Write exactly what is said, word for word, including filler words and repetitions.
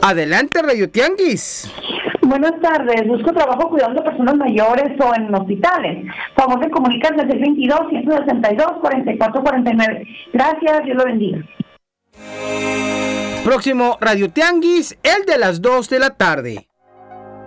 Adelante, Radio Tianguis. Buenas tardes, busco trabajo cuidando a personas mayores o en hospitales. Favor de comunicarse al seis veintidós, ciento sesenta y dos, cuarenta y cuatro cuarenta y nueve. Gracias, Dios lo bendiga. Próximo Radio Tianguis, el de las dos de la tarde.